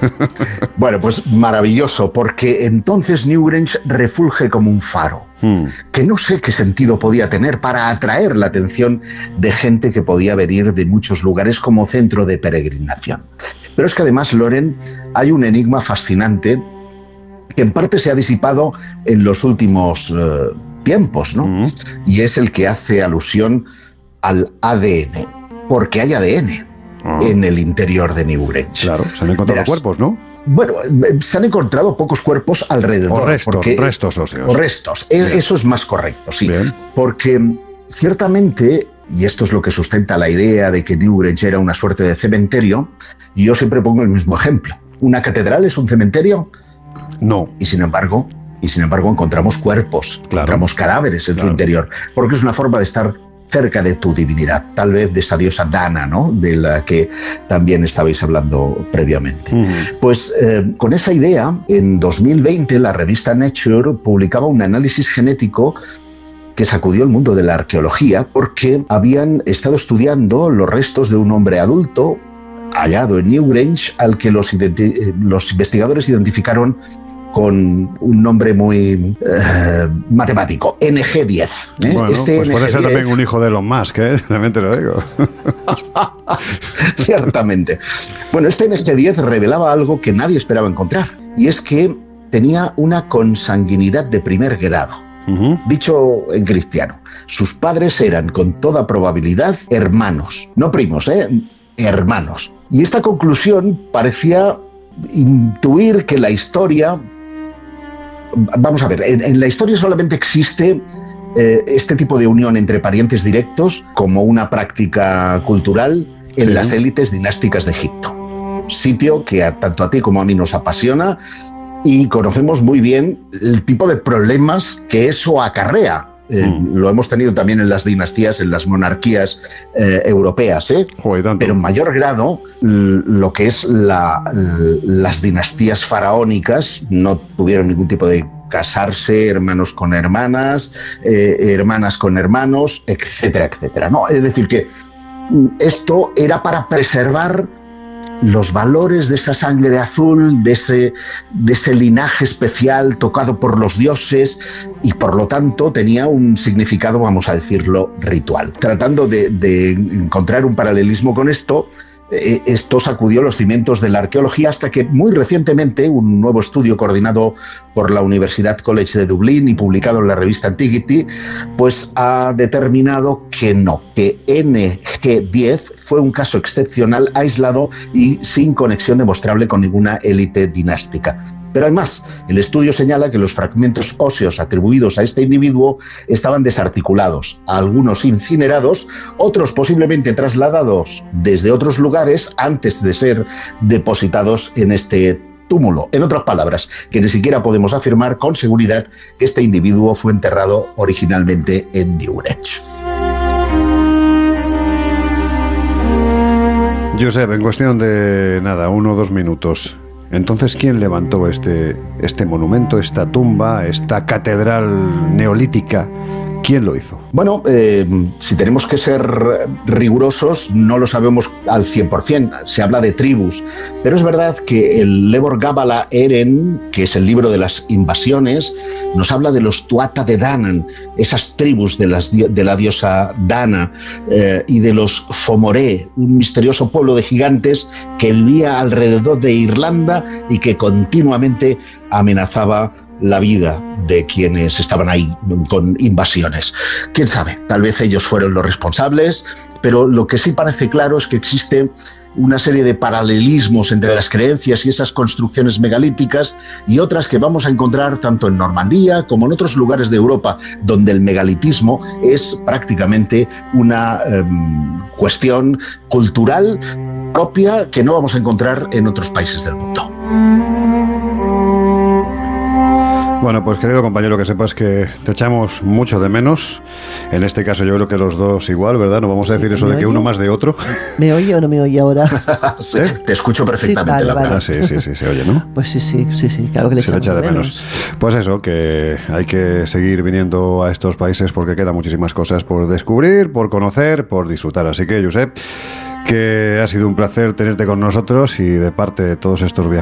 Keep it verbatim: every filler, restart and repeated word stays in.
Bueno, pues maravilloso, porque entonces Newgrange refulge como un faro, mm. que no sé qué sentido podía tener para atraer la atención de gente que podía venir de muchos lugares como centro de peregrinación. Pero es que además, Loren, hay un enigma fascinante que en parte se ha disipado en los últimos uh, tiempos, ¿no? Mm. Y es el que hace alusión al A D N, porque hay A D N ah. en el interior de Newgrange. Claro, se han encontrado Verás, cuerpos, ¿no? Bueno, se han encontrado pocos cuerpos alrededor. O restos, porque, restos óseos. O restos, Bien. Eso es más correcto, sí. Bien. Porque ciertamente, y esto es lo que sustenta la idea de que Newgrange era una suerte de cementerio, y yo siempre pongo el mismo ejemplo. ¿Una catedral es un cementerio? No. Y sin embargo, y sin embargo encontramos cuerpos, claro. encontramos cadáveres en claro. su interior, porque es una forma de estar cerca de tu divinidad, tal vez de esa diosa Dana, ¿no? De la que también estabais hablando previamente. Uh-huh. Pues eh, con esa idea, en dos mil veinte la revista Nature publicaba un análisis genético que sacudió el mundo de la arqueología, porque habían estado estudiando los restos de un hombre adulto hallado en Newgrange, al que los, identi- los investigadores identificaron con un nombre muy eh, matemático, N G diez. ¿eh? Bueno, este pues N G diez... puede ser también un hijo de Elon Musk, ¿eh? También te lo digo. Ciertamente. Bueno, este N G diez revelaba algo que nadie esperaba encontrar, y es que tenía una consanguinidad de primer grado. Uh-huh. Dicho en cristiano, sus padres eran con toda probabilidad hermanos, no primos, ¿eh? hermanos. Y esta conclusión parecía intuir que la historia... Vamos a ver, en, en la historia solamente existe eh, este tipo de unión entre parientes directos como una práctica cultural en sí. las élites dinásticas de Egipto. Sitio que a, tanto a ti como a mí nos apasiona y conocemos muy bien el tipo de problemas que eso acarrea. Eh, mm. Lo hemos tenido también en las dinastías, en las monarquías eh, europeas, ¿eh? Joder, pero en mayor grado lo que es la, las dinastías faraónicas no tuvieron ningún tipo de casarse, hermanos con hermanas, eh, hermanas con hermanos, etcétera, etcétera, ¿no? Es decir, que esto era para preservar los valores de esa sangre azul, de ese, de ese linaje especial tocado por los dioses, y por lo tanto tenía un significado, vamos a decirlo, ritual. Tratando de, de encontrar un paralelismo con esto, eh, esto sacudió los cimientos de la arqueología hasta que muy recientemente un nuevo estudio coordinado por la Universidad College de Dublín y publicado en la revista Antiquity, pues ha determinado que no, que N G diez fue un caso excepcional, aislado y sin conexión demostrable con ninguna élite dinástica. Pero hay más. El estudio señala que los fragmentos óseos atribuidos a este individuo estaban desarticulados, algunos incinerados, otros posiblemente trasladados desde otros lugares antes de ser depositados en este túmulo. En otras palabras, que ni siquiera podemos afirmar con seguridad que este individuo fue enterrado originalmente en Newgrange. Josep, en cuestión de nada, uno o dos minutos. Entonces, ¿quién levantó este, este monumento, esta tumba, esta catedral neolítica? ¿Quién lo hizo? Bueno, eh, si tenemos que ser rigurosos, no lo sabemos al cien por ciento. Se habla de tribus, pero es verdad que el Lebor Gabála Eren, que es el libro de las invasiones, nos habla de los Tuatha de Danann, esas tribus de, las, de la diosa Dana, eh, y de los Fomoré, un misterioso pueblo de gigantes que vivía alrededor de Irlanda y que continuamente amenazaba la vida de quienes estaban ahí con invasiones. Quién sabe, tal vez ellos fueron los responsables, pero lo que sí parece claro es que existe una serie de paralelismos entre las creencias y esas construcciones megalíticas y otras que vamos a encontrar tanto en Normandía como en otros lugares de Europa, donde el megalitismo es prácticamente una eh, cuestión cultural propia que no vamos a encontrar en otros países del mundo. Bueno, pues querido compañero, que sepas que te echamos mucho de menos. En este caso yo creo que los dos igual, ¿verdad? No vamos a decir eso de que uno más de otro. ¿Me oye o no me oye ahora? Sí, ¿eh? Te escucho perfectamente. Sí, vale, la vale. Ah, sí, sí, sí, se oye, ¿no? Pues sí, sí, sí, sí, claro que le se le echa de menos. menos. Pues eso, que hay que seguir viniendo a estos países porque quedan muchísimas cosas por descubrir, por conocer, por disfrutar. Así que, Josep, que ha sido un placer tenerte con nosotros y de parte de todos estos viajes